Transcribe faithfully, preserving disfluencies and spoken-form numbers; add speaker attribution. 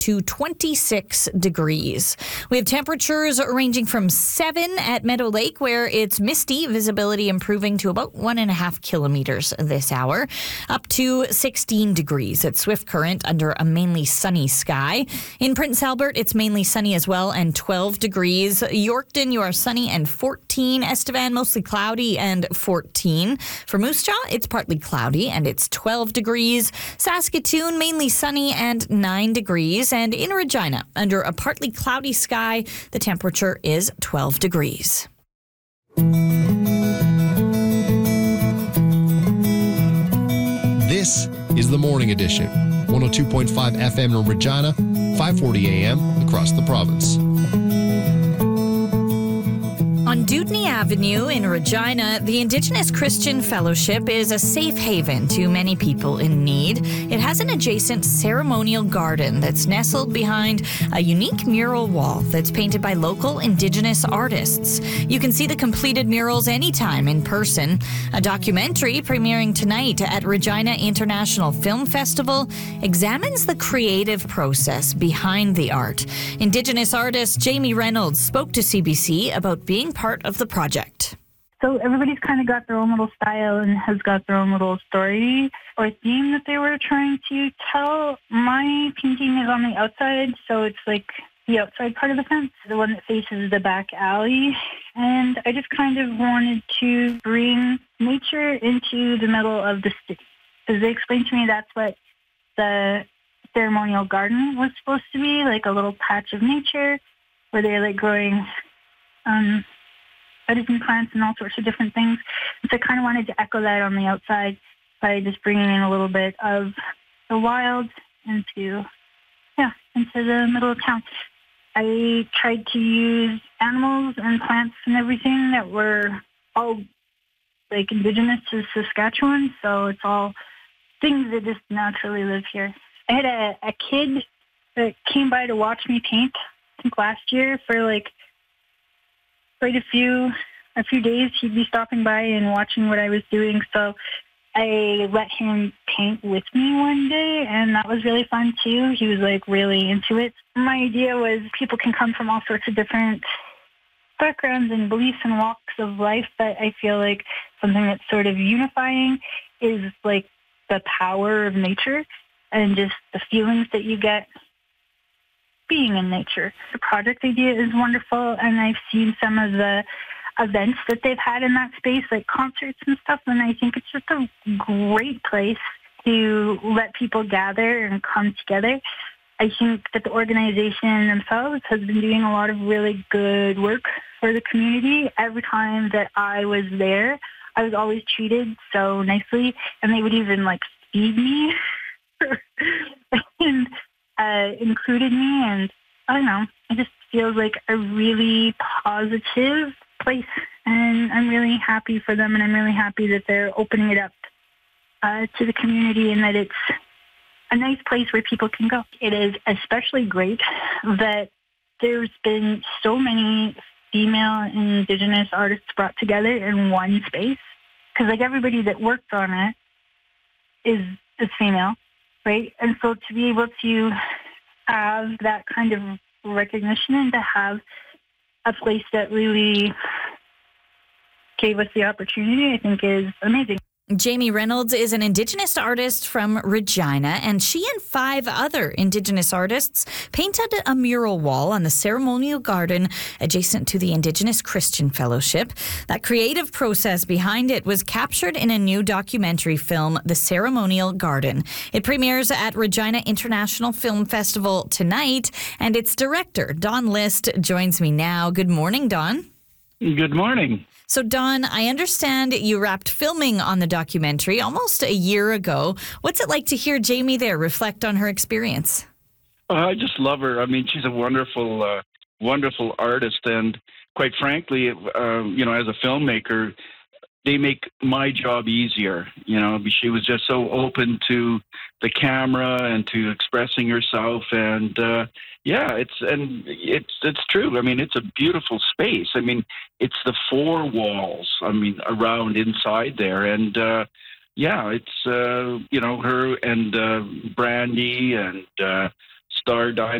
Speaker 1: to twenty-six degrees. We have temperatures ranging from seven at Meadow Lake, where it's misty, visibility improving to about one and a half kilometers this hour, up to sixteen degrees at Swift Current under a mainly sunny sky. In Prince Albert, it's mainly sunny as well and twelve degrees. Yorkton, you are sunny and fourteen. Estevan, mostly cloudy and fourteen. For Moose Jaw, it's partly cloudy and it's twelve degrees. Saskatoon, mainly sunny and nine degrees. And in Regina, under a partly cloudy sky, the temperature is twelve degrees.
Speaker 2: This is the Morning Edition. one oh two point five F M in Regina, five forty A M across the province.
Speaker 1: On Dewdney Avenue in Regina, the Indigenous Christian Fellowship is a safe haven to many people in need. It has an adjacent ceremonial garden that's nestled behind a unique mural wall that's painted by local Indigenous artists. You can see the completed murals anytime in person. A documentary premiering tonight at Regina International Film Festival examines the creative process behind the art. Indigenous artist Jamie Reynolds spoke to C B C about being part of the project.
Speaker 3: So everybody's kind of got their own little style and has got their own little story or theme that they were trying to tell. My painting is on the outside, so it's like the outside part of the fence, the one that faces the back alley. And I just kind of wanted to bring nature into the middle of the city. Because they explained to me that's what the ceremonial garden was supposed to be, like a little patch of nature where they're like growing um, medicine plants and all sorts of different things. And so I kind of wanted to echo that on the outside by just bringing in a little bit of the wild into, yeah, into the middle of town. I tried to use animals and plants and everything that were all like indigenous to Saskatchewan, so it's all things that just naturally live here. I had a, a kid that came by to watch me paint, I think last year, for like quite a few a few days. He'd be stopping by and watching what I was doing, so I let him paint with me one day, and that was really fun too. He was like really into it. My idea was people can come from all sorts of different backgrounds and beliefs and walks of life, but I feel like something that's sort of unifying is like the power of nature and just the feelings that you get being in nature. The project idea is wonderful, and I've seen some of the events that they've had in that space, like concerts and stuff, and I think it's just a great place to let people gather and come together. I think that the organization themselves has been doing a lot of really good work for the community. Every time that I was there, I was always treated so nicely, and they would even like feed me and uh, included me, and I don't know, it just feels like a really positive place, and I'm really happy for them, and I'm really happy that they're opening it up uh, to the community and that it's a nice place where people can go. It is especially great that there's been so many female Indigenous artists brought together in one space, because like everybody that worked on it is is female, right? And so to be able to have that kind of recognition and to have a place that really gave us the opportunity, I think is amazing.
Speaker 1: Jamie Reynolds is an Indigenous artist from Regina, and she and five other Indigenous artists painted a mural wall on the ceremonial garden adjacent to the Indigenous Christian Fellowship. That creative process behind it was captured in a new documentary film, The Ceremonial Garden. It premieres at Regina International Film Festival tonight, and its director, Don List, joins me now. Good morning, Don.
Speaker 4: Good morning.
Speaker 1: So, Don, I understand you wrapped filming on the documentary almost a year ago. What's it like to hear Jamie there reflect on her experience?
Speaker 4: Uh, I just love her. I mean, she's a wonderful, uh, wonderful artist. And quite frankly, uh, you know, as a filmmaker, they make my job easier. You know, she was just so open to the camera and to expressing herself. And, uh, yeah, it's and it's it's true. I mean, it's a beautiful space. I mean, it's the four walls, I mean, around inside there. And, uh, yeah, it's, uh, you know, her and uh, Brandy and uh, Star Diamond.